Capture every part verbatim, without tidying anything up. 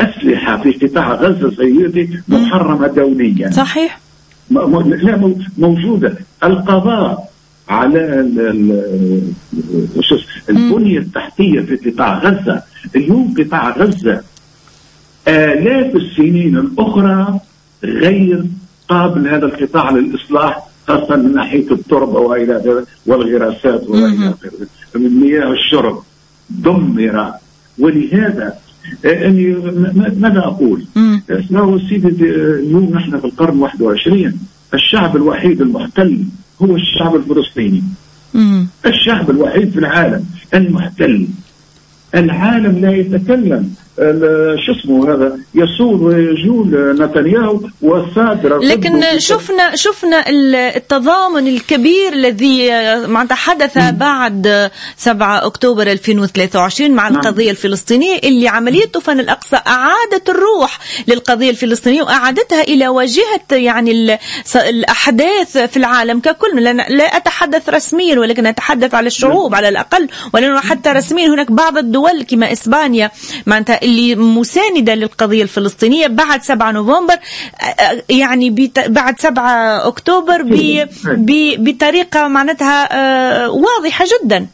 أسلحة في قطاع غزة سيدي محرمة دوليا. صحيح. لا موجودة. القضاء على البنية التحتية في قطاع غزة. اليوم قطاع غزة آلاف السنين الأخرى غير قابل هذا القطاع للإصلاح، خاصة من ناحية التربة وإلى والغراسات وإلى من مياه الشرب دمر. ولهذا أني ماذا أقول؟ اسمعوا سيدي، اليوم نحن في القرن الواحد والعشرين، الشعب الوحيد المحتل هو الشعب الفلسطيني. مم. الشعب الوحيد في العالم المحتل. العالم لا يتكلم شو اسمه هذا، يصول ويجول نتنياهو والصادر. لكن شفنا شفنا التضامن الكبير الذي معناتها حدث بعد سبعة أكتوبر ألفين وثلاثة وعشرين مع القضية الفلسطينية، اللي عملية طوفان الأقصى أعادت الروح للقضية الفلسطينية وأعادتها إلى واجهة يعني الأحداث في العالم ككل. لا أتحدث رسميا ولكن أتحدث على الشعوب على الأقل، ولأنه حتى رسميا هناك بعض الدول كما إسبانيا معناتها اللي مساندة للقضية الفلسطينية بعد سبعة نوفمبر، يعني بعد سبعة أكتوبر بطريقة معناتها واضحة جدا.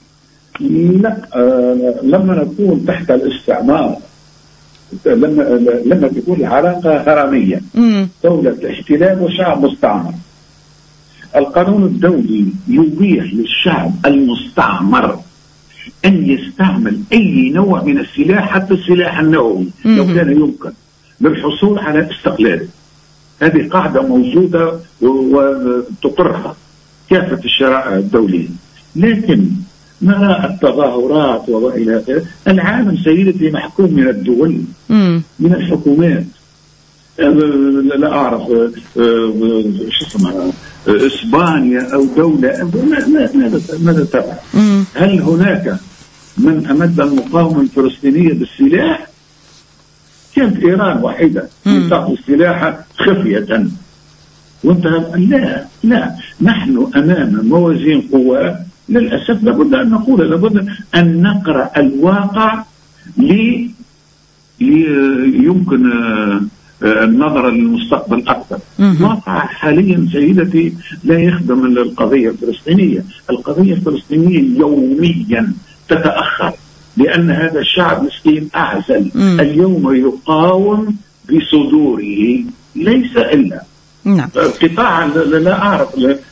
لا لما نكون تحت الاستعمار، لما لما تكون العلاقة هرمية، دولة احتلال وشعب مستعمر، القانون الدولي يبيح للشعب المستعمر أن يستعمل أي نوع من السلاح، حتى السلاح النووي لو كان يمكن للحصول على استقلاله. هذه قاعدة موجودة وتقرها كافة الشرائع الدولية. لكن نرى التظاهرات وإلى آخره. العالم سيدتي محكوم من الدول، من الحكومات. لا أعرف شو اسمها إسبانيا أو دولة ماذا ماذا تفعل؟ هل هناك من أمد المقاومة الفلسطينية بالسلاح؟ كانت إيران وحيدة تأخذ السلاح خفية وانتهى. لا لا نحن أمام موازين قوى. للأسف لابد أن نقول، لابد أن نقرأ الواقع لي يمكن النظر للمستقبل أكثر. واقع حاليا سيدتي لا يخدم القضية الفلسطينية. القضية الفلسطينية يوميا تتأخر لأن هذا الشعب مسكين أعزل. اليوم يقاوم بصدوره ليس إلا قطاع لا أعرف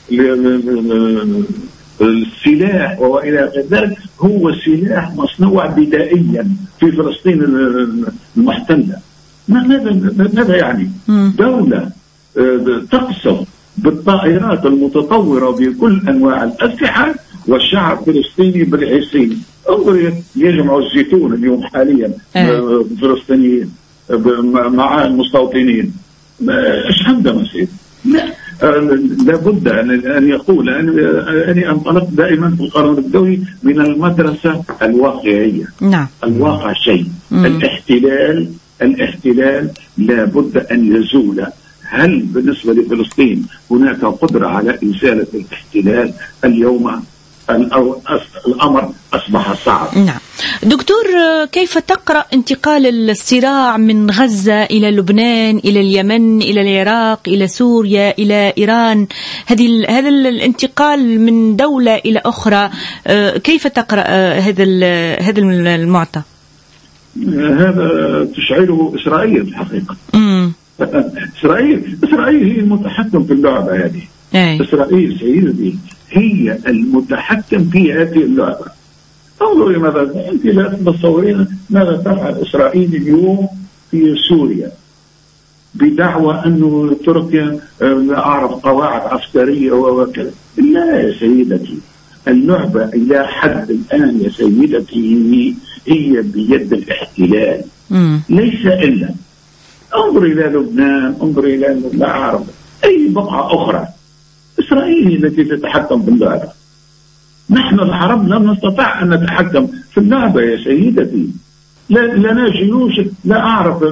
السلاح وإلى ذلك. هو سلاح مصنوع بدائيا في فلسطين المحتلة. ماذا ماذا يعني؟ دولة تقصف بالطائرات المتطورة بكل أنواع الأسلحة والشعب الفلسطيني بالعسين. انظر يجمع الزيتون اليوم حاليا الفلسطينيين مع المستوطنين. ايش عندما سيد؟ لا لابد أن يقول أني أنطلق دائما في القانون الدولي من المدرسة الواقعية. نعم. الواقع شيء. الاحتلال الاحتلال لابد أن يزول. هل بالنسبة لفلسطين هناك قدرة على إزالة الاحتلال؟ اليوم الأمر أصبح صعب. نعم. دكتور، كيف تقرأ انتقال الصراع من غزة إلى لبنان إلى اليمن إلى العراق إلى سوريا إلى إيران؟ هذه هذا الانتقال من دولة إلى أخرى، كيف تقرأ هذا هذا المعطى؟ هذا تشعره إسرائيل الحقيقة. إسرائيل إسرائيل هي المتحكم في اللعبة هذه. أي. إسرائيل سيدي هي المتحكم في هذه اللعبة. انظري ماذا أنت لا تتصورين ماذا تفعل إسرائيل اليوم في سوريا بدعوى أنه تركيا أعرف قواعد عسكرية وكذا. لا يا سيدتي، اللعبة إلى حد الآن يا سيدتي هي بيد الاحتلال. مم. ليس إلا. انظر إلى لبنان، انظر إلى لا أعرف أي بقعة أخرى. إسرائيل التي تتحكم في اللعبة. نحن العرب لم نستطع أن نتحكم في اللعبة يا سيدتي. لنا جيوش لا أعرف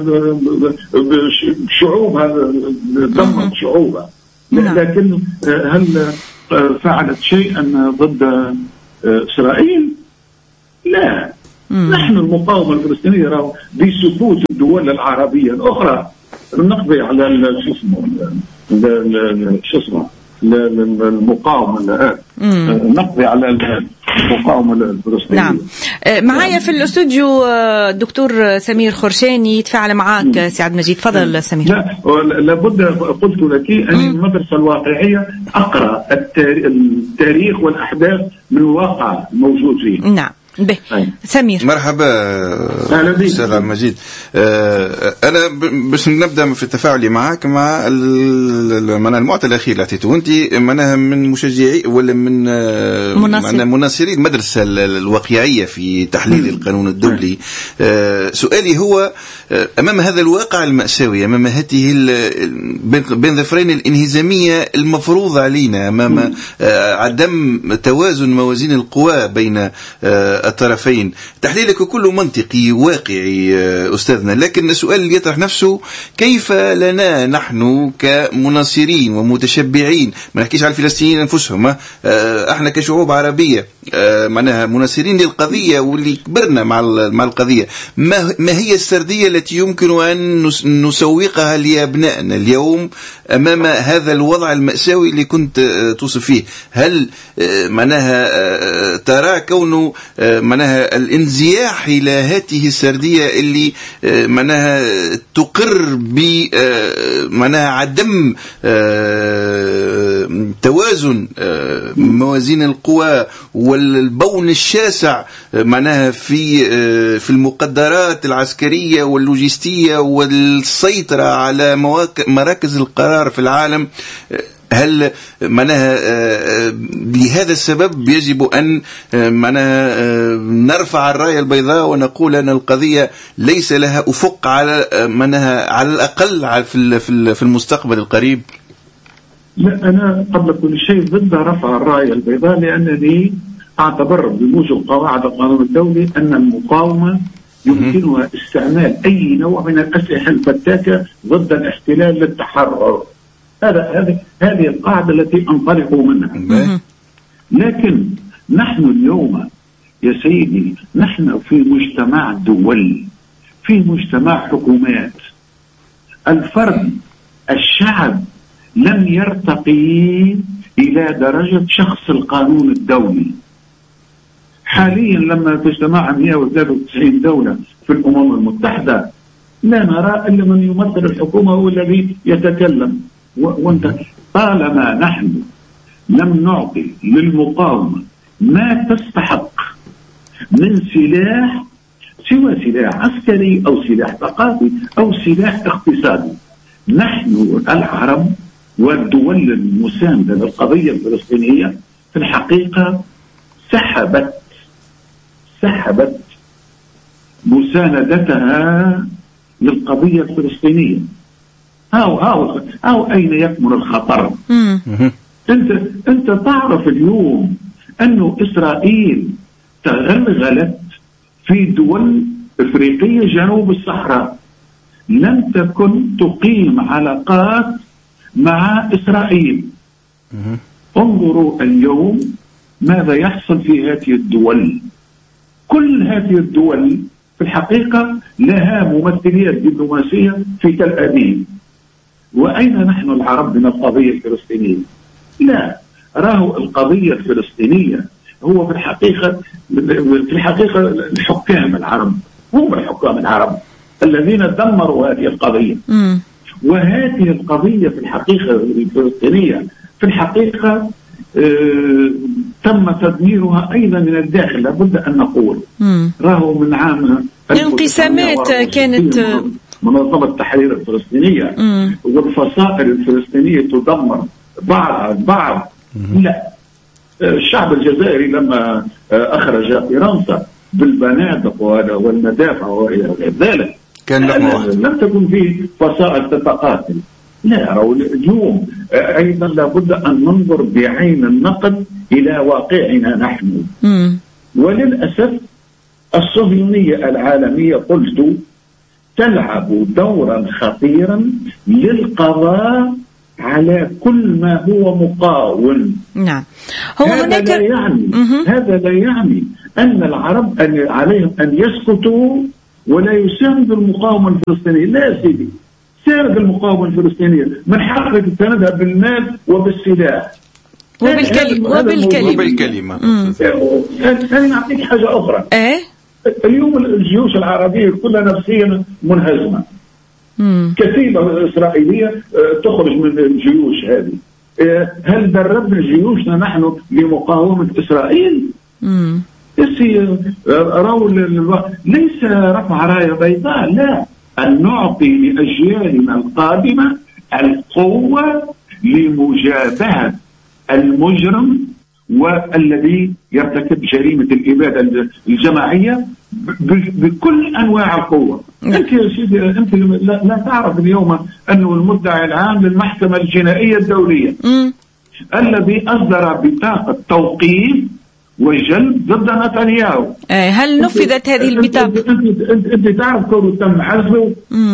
شعوبها دمرت شعوبها، لكن هل فعلت شيئا ضد إسرائيل؟ لا. نحن المقاومة الفلسطينية راهو بسكوت الدول العربية الأخرى نقضي على شو اسمه شو اسمه المقاومة نقضي على المقاومة الفلسطينية. نعم. معايا في الاستوديو الدكتور سمير خرشاني يتفاعل معك سعد مجيد. تفضل سمير. لا لابد قلت لك أن المدرسة الواقعية أقرأ التاريخ والأحداث من الواقع الموجود فيه. نعم. به. سمير. مرحبا أستاذ مجيد. أنا باش نبدأ في التفاعل معك مع المعطى الأخير اللي أعطيته أنت معناها من مشجعي ولا من مناصر. مناصري المدرسة الواقعية في تحليل م. القانون الدولي. سؤالي هو أمام هذا الواقع المأساوي، أمام هذه بين ظفرين الانهزامية المفروضة علينا، أمام عدم توازن موازين القوى بين الطرفين، تحليلك كله منطقي واقعي أستاذنا، لكن السؤال اللي يطرح نفسه كيف لنا نحن كمناصرين ومتشبعين، ما نحكيش على الفلسطينيين أنفسهم، احنا كشعوب عربية معناها مناصرين للقضية واللي كبرنا مع مع القضية، ما ما هي السردية التي يمكن أن نسوقها لأبنائنا اليوم أمام هذا الوضع المأساوي اللي كنت توصف فيه؟ هل معناها ترى كونه معناها الانزياح إلى هذه السردية اللي معناها تقر ب معناها عدم توازن موازين القوى والبون الشاسع معناها في في المقدرات العسكرية واللوجستية والسيطرة على مراكز القرار في العالم؟ هل معناها لهذا السبب يجب أن معناها نرفع الراية البيضاء ونقول أن القضية ليس لها أفق على معناها على الأقل في في المستقبل القريب؟ لا، أنا قبل كل شيء ضد رفع الراية البيضاء، لأنني أعتبر بموجب قواعد القانون الدولي أن المقاومة يمكنها استعمال أي نوع من الأسلحة الفتاكة ضد الاحتلال للتحرر. هذا هذه هذه القاعدة التي أنطلق منها. لكن نحن اليوم يا سيدي نحن في مجتمع دول، في مجتمع حكومات. الفرد الشعب لم يرتقي إلى درجة شخص القانون الدولي. حاليا لما تجتمع مئة وثلاثة وتسعين دولة في الأمم المتحدة لا نرى إلا من يمثل الحكومة هو الذي يتكلم. وانت طالما نحن لم نعطي للمقاومة ما تستحق من سلاح، سوى سلاح عسكري أو سلاح ثقافي أو سلاح اقتصادي، نحن العرب والدول المساندة للقضية الفلسطينية في الحقيقة سحبت سحبت مساندتها للقضية الفلسطينية. أو أو أو أين يكمن الخطر؟ أنت أنت تعرف اليوم أنه إسرائيل تغلغلت في دول إفريقية جنوب الصحراء، لم تكن تقيم علاقات مع إسرائيل. انظروا اليوم ماذا يحصل في هذه الدول. كل هذه الدول في الحقيقة لها ممثليات دبلوماسية في تل أبيب. وأين نحن العرب من القضية الفلسطينية؟ لا، راهو القضية الفلسطينية هو في الحقيقة في الحقيقة الحكام العرب، هم الحكام العرب الذين دمروا هذه القضية. م. وهذه القضية في الحقيقة الفلسطينية في الحقيقة آه تم تدميرها أيضا من الداخل، لابد أن نقول. م. راهو من عام الانقسامات كانت منظمة التحرير الفلسطينية م. والفصائل الفلسطينية تدمر بعض بعض. لا، الشعب الجزائري لما أخرج فرنسا بالبنادق والمدافع وغير ذلك كان لم تكن فيه فصائل تتقاتل. لا، اليوم أيضا لابد أن ننظر بعين النقد إلى واقعنا نحن. م. وللأسف الصهيونية العالمية قلت تلعب دورا خطيرا للقضاء على كل ما هو مقاوم. نعم. هو هذا لا يعني هذا لا يعني أن العرب أن عليهم أن يسكتوا ولا يساندوا المقاومة الفلسطينية. لا سيدي، ساند المقاومة الفلسطينية، من حقك تساندها بالمال وبالسلاح وبالكلمة وبالكلمة وبالكلمة. أنا نعطيك حاجة أخرى. إيه؟ اليوم الجيوش العربية كلها نفسيا منهزمة. مم. كتيبة إسرائيلية تخرج من الجيوش هذه. هل دربنا جيوشنا نحن لمقاومة إسرائيل؟ مم. ليس رفع راية بيضاء، لا، أن نعطي لأجيالنا القادمة القوة لمجابهة المجرم والذي يرتكب جريمة الإبادة الجماعية بكل أنواع القوة. أنت يا سيدي أنت لا, لا تعرف اليوم أنه المدعي العام للمحكمة الجنائية الدولية م. الذي أصدر بطاقة توقيف وجلب ضد نتنياهو. هل نفذت هذه البطاقة؟ أنت, أنت, أنت, أنت تعرف كونه تم عزله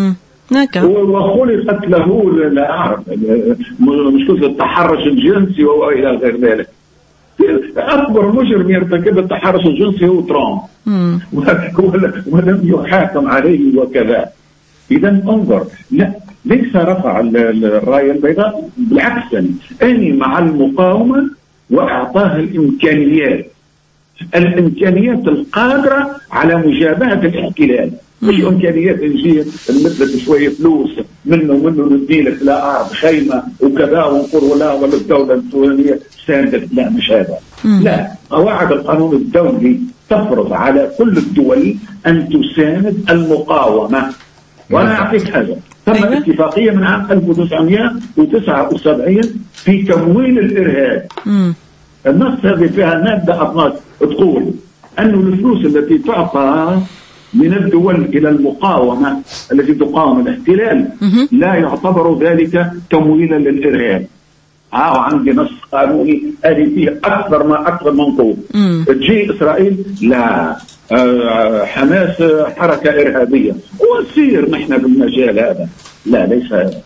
وخلقت له لا أعرف مشكلة التحرش الجنسي وإلى غير ذلك. أكبر مجرم يرتكب التحرش الجنسي هو ترامب ولم يحاكم عليه وكذا. إذا انظر، لا ليس رفع الراية البيضاء، بالعكس أني مع المقاومة وأعطاها الإمكانيات الإمكانيات القادرة على مجابهة الاحتلال، مش إمكانيات نجي نمثل شوية فلوس منه ومنه نديلك لا أعرف خيمة وكذا ونقول لا ولا الدولة الفلانية ساندت. لا مش هذا. لا، قواعد القانون الدولي تفرض على كل الدول أن تساند المقاومة. وأنا أعطيك هذا تم اتفاقية من عام ألف وتسعمائة وتسعة وسبعين في تمويل الإرهاب. النص هذه فيها مادة أطناش تقول أنه الفلوس التي تعطى من الدول إلى المقاومة التي تقاوم الاحتلال لا يعتبر ذلك تمويلا للإرهاب. ها عندي نص قانوني هذه فيه أكثر ما أكثر منقوب. تجي إسرائيل لا آه حماس حركة إرهابية وتصير نحن بالمجال هذا. لا ليس هذا.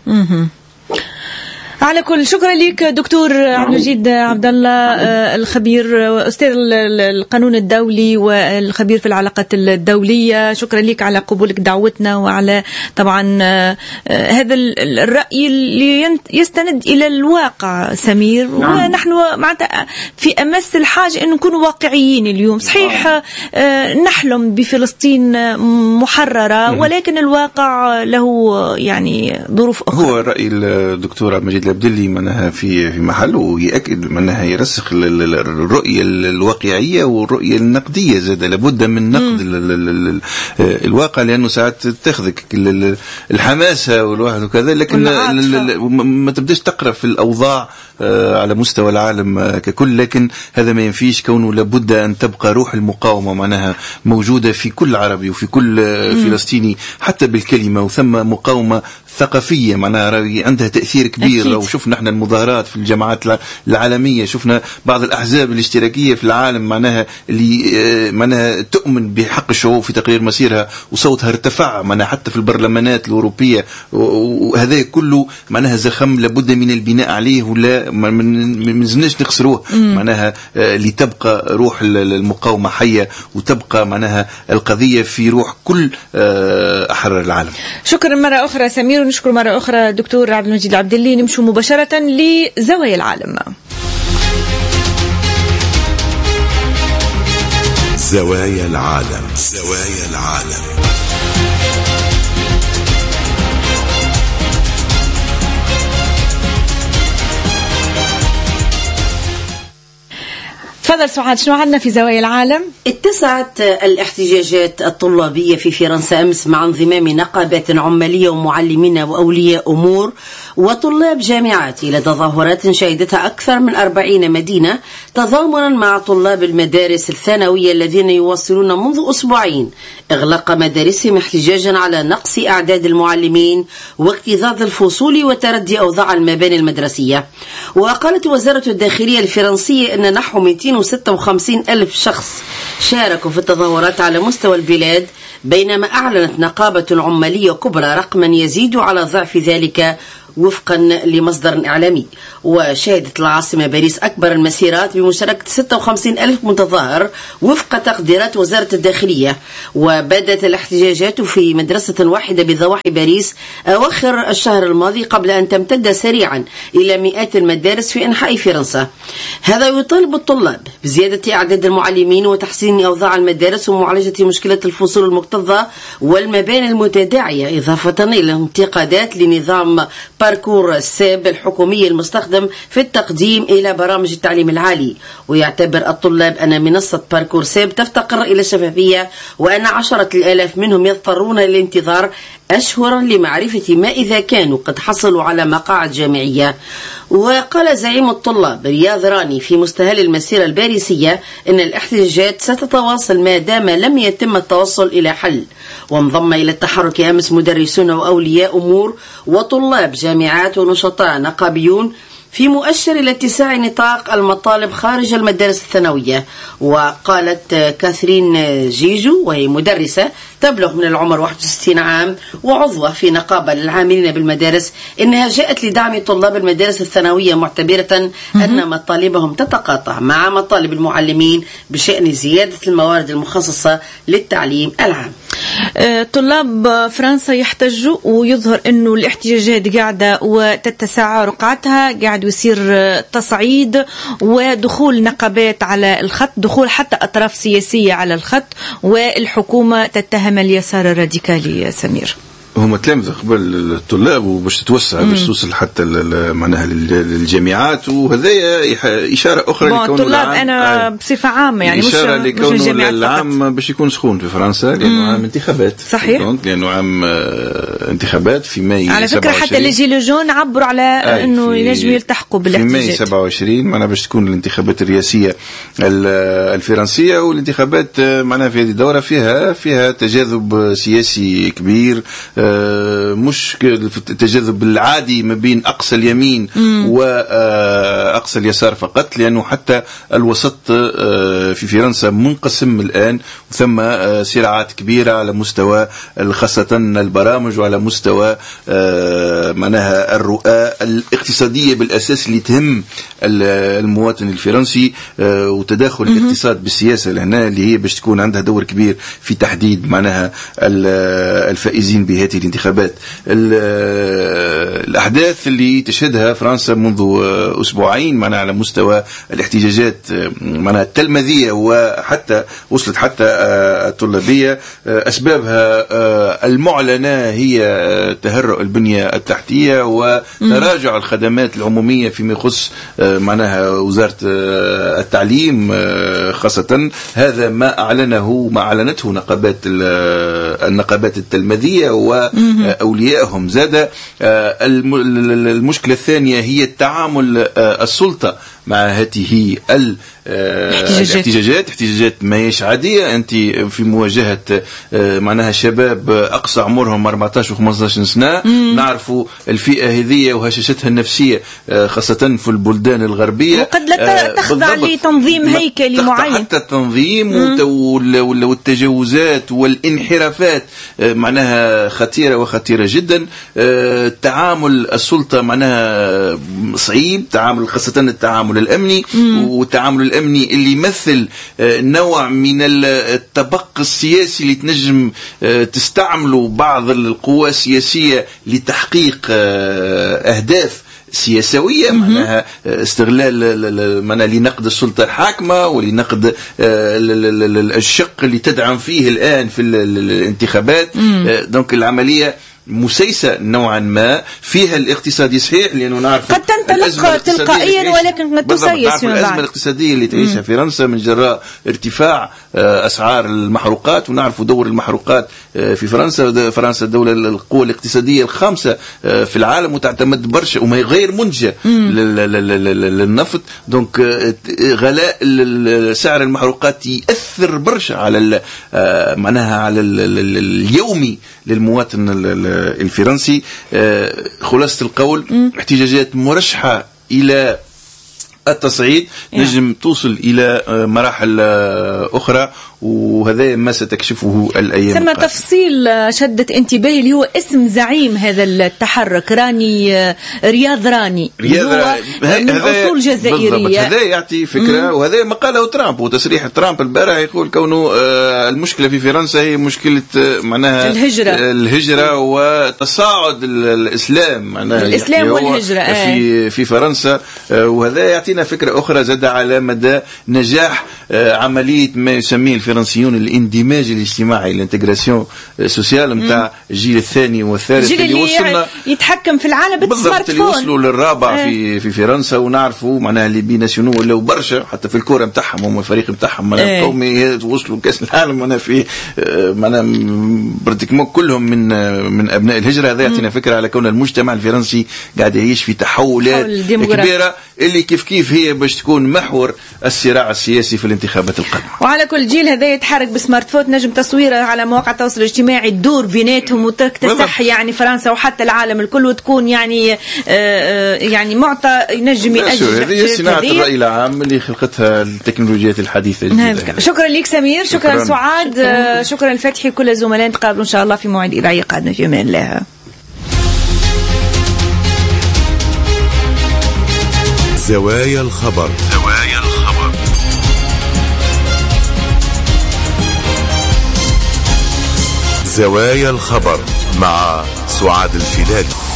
على كل شكرا لك دكتور عبد المجيد عبد الله الخبير أستاذ القانون الدولي والخبير في العلاقات الدولية. شكرا لك على قبولك دعوتنا وعلى طبعا هذا الرأي اللي يستند إلى الواقع سمير. ونحن في أمس الحاجة أن نكون واقعيين اليوم. صحيح نحلم بفلسطين محررة ولكن الواقع له يعني ظروف أخرى. هو رأي الدكتور عبد المجيد العبدلي منها في في محله ويأكد منها يرسخ الرؤية الواقعية والرؤية النقدية. زاد لابد من نقد الواقع لأنه ساعات تاخذك الحماسة والواحد وكذا لكن ما تبداش تقرأ في الأوضاع على مستوى العالم ككل. لكن هذا ما ينفيش كونه لابد أن تبقى روح المقاومة معناها موجودة في كل عربي وفي كل فلسطيني حتى بالكلمة. وثم مقاومة ثقافية معناها عندها تأثير كبير. لو شفنا احنا المظاهرات في الجامعات العالمية شفنا بعض الأحزاب الاشتراكية في العالم معناها اللي معناها تؤمن بحق الشعوب في تغيير مسيرها وصوتها ارتفع معناها حتى في البرلمانات الأوروبية. وهذا كله معناها زخم لابد من البناء عليه ولا من زناش نخسروه معناها لتبقى روح المقاومة حية وتبقى معناها القضية في روح كل أحرار العالم. شكرا مرة أخرى سمير ونشكر مرة أخرى دكتور عبد المجيد العبدلي. نمشوا مباشرة لزوايا العالم. زوايا العالم. زوايا العالم. تفضل سعاد، شنو عندنا في زوايا العالم؟ اتسعت الاحتجاجات الطلابية في فرنسا أمس مع انضمام نقابات عمالية ومعلمين وأولياء أمور وطلاب جامعات إلى تظاهرات شهدتها أكثر من أربعين مدينة تضامنا مع طلاب المدارس الثانوية الذين يواصلون منذ أسبوعين إغلاق مدارسهم احتجاجا على نقص أعداد المعلمين واكتظاظ الفصول وتردي أوضاع المباني المدرسية. وقالت وزارة الداخلية الفرنسية أن نحو مئتين وستة وخمسين ألف شخص شاركوا في التظاهرات على مستوى البلاد بينما أعلنت نقابة عمالية كبرى رقما يزيد على ضعف ذلك وفقا لمصدر إعلامي. وشهدت العاصمة باريس أكبر المسيرات بمشاركة ستة وخمسين ألف متظاهر وفق تقديرات وزارة الداخلية. وبدأت الاحتجاجات في مدرسة واحدة بضواحي باريس أواخر الشهر الماضي قبل أن تمتد سريعا إلى مئات المدارس في أنحاء فرنسا. هذا يطالب الطلاب بزيادة أعداد المعلمين وتحسين أوضاع المدارس ومعالجة مشكلة الفصول المكتظة والمباني المتداعية، إضافة إلى الانتقادات لنظام باركور سيب الحكومي المستخدم في التقديم إلى برامج التعليم العالي. ويعتبر الطلاب أن منصة باركور سيب تفتقر إلى الشفافية، وأن عشرة الآلاف منهم يضطرون للانتظار أشهرا لمعرفة ما إذا كانوا قد حصلوا على مقاعد جامعية. وقال زعيم الطلاب رياض راني في مستهل المسيرة الباريسية إن الاحتجاجات ستتواصل ما دام لم يتم التوصل إلى حل. وانضم إلى التحرك أمس مدرسون وأولياء أمور وطلاب جامعات ونشطاء نقابيون في مؤشر إلى اتساع نطاق المطالب خارج المدارس الثانوية. وقالت كاثرين جيجو وهي مدرسة تبلغ من العمر واحد وستين عام وعضوة في نقابة للعاملين بالمدارس إنها جاءت لدعم طلاب المدارس الثانوية، معتبرة أن مطالبهم تتقاطع مع مطالب المعلمين بشأن زيادة الموارد المخصصة للتعليم العام. طلاب فرنسا يحتجوا، ويظهر أنه الاحتجاجات قاعدة وتتسع رقعتها، قاعد يصير تصعيد ودخول نقابات على الخط، دخول حتى أطراف سياسية على الخط، والحكومة تتهم اليسار الراديكالي. سمير، هم تلامذة قبل الطلاب وباش تتوسع باش توصل حتى معناها للجامعات، وهذا إشارة أخرى لكون الطلاب أنا بصفة عامة يعني إشارة لكون العام باش يكون سخون في فرنسا لأنه عام انتخابات. صحيح، لأنه عام انتخابات في ماي على فكرة. حتى اللي جيلو جون عبروا على أنه ينجموا يلتحقوا بالاحتجاجات في ماي سبعة وعشرين معناها باش تكون الانتخابات الرئاسية الفرنسية. والانتخابات معناها في هذه الدورة فيها فيها تجاذب سياسي كبير، مش التجاذب العادي ما بين أقصى اليمين وأقصى اليسار فقط، لأنه حتى الوسط في فرنسا منقسم الآن، وثم صراعات كبيرة على مستوى خاصة البرامج وعلى مستوى معناها الرؤى الاقتصادية بالأساس اللي تهم المواطن الفرنسي، وتداخل الاقتصاد بالسياسة لهنا اللي هي باش تكون عندها دور كبير في تحديد معناها الفائزين بهذه الانتخابات. الأحداث اللي تشهدها فرنسا منذ أسبوعين معناها على مستوى الاحتجاجات معناها التلمذية وحتى وصلت حتى الطلابية، أسبابها المعلنة هي تهرؤ البنية التحتية وتراجع الخدمات العمومية فيما يخص معناها وزارة التعليم خاصة. هذا ما أعلنه ما أعلنته نقابات النقابات التلمذية وأوليائهم. زاد المشكلة الثانية هي التعامل السلطة مع هذه الاحتجاجات. احتجاجات ما هيش عادية، أنت في مواجهة معناها شباب أقصى عمرهم أربعة عشر وخمسة عشر سنة. نعرفوا الفئة هذه وهشاشتها النفسية خاصة في البلدان الغربية، وقد لا تخضع لتنظيم هيكلي معين، حتى التنظيم والتجاوزات والانحرافات معناها خطيرة وخطيرة جدا. تعامل السلطة معناها صعيب، تعامل خاصة التعامل الأمني، والتعامل الأمني اللي يمثل نوع من الطبق السياسي اللي تنجم تستعمله بعض القوى السياسية لتحقيق أهداف سياسوية، معناها استغلال معناها لنقد السلطة الحاكمة ولنقد الشق اللي تدعم فيه الآن في الانتخابات. دونك العملية مسيسة نوعا ما، فيها الاقتصادي صحيح لأنه نعرف قد تنطلق تلقائيا ولكن قد تسيس. الأزمة الاقتصادية اللي تعيشها فرنسا من جراء ارتفاع أسعار المحروقات، ونعرف دور المحروقات في فرنسا. فرنسا الدولة القوة الاقتصادية الخامسة في العالم وتعتمد برشا وما غير منتجة للنفط. دونك غلاء سعر المحروقات يأثر برشا على معناها على اليومي للمواطن الفرنسي. خلاصة القول احتجاجات مرشحة إلى التصعيد، نجم توصل إلى مراحل أخرى، وهذا ما ستكشفه الأيام ثم القادمة. تفصيل شدت انتباهي اللي هو اسم زعيم هذا التحرك، راني رياض راني، رياض هو من أصول جزائرية. هذا يعطي فكرة. مم. وهذا ما قاله ترامب، وتصريح ترامب البارح يقول كونه المشكلة في فرنسا هي مشكلة معناها الهجرة الهجرة وتصاعد الإسلام، معناها الإسلام والهجرة في في فرنسا. وهذا يعطينا فكرة أخرى زاد على مدى نجاح عملية ما يسميه الفرنسيون الاندماج الاجتماعي، الانتجراسيون سوسيال نتاع الجيل الثاني والثالث اللي, اللي وصلنا يتحكم في العالم بالسمارت فون، اللي وصلوا للرابع اه. في في فرنسا. ونعرفوا معناها اللي بي ناسيونو ولاو برشا حتى في الكورة نتاعهم، هم الفريق نتاعهم اه. قومي وصلوا كأس العالم. وانا في معناها برتكمو كلهم من من ابناء الهجرة. هذا يعطينا فكرة على كون المجتمع الفرنسي قاعد يعيش في تحولات كبيرة اللي كيف كيف هي باش تكون محور الصراع السياسي في الانتخابات القادمة. وعلى كل جيل هذا يتحرك بسمارت فون، نجم تصويره على مواقع التواصل الاجتماعي تدور بيناتهم وتكتسح يعني فرنسا وحتى العالم الكل، وتكون يعني آآ يعني معطى ينجم يأجل. هذه صناعة الرأي العام اللي خلقتها التكنولوجيات الحديثة الجديدة. شكرا لك سمير، شكرا, شكرا سعاد، شكرا, شكرا الفتحي. كل الزملاء نتقابلوا إن شاء الله في موعد إذاعي قادم في أمان الله. زوايا الخبر. زوايا الخبر. زوايا الخبر مع سعاد الفيلالي.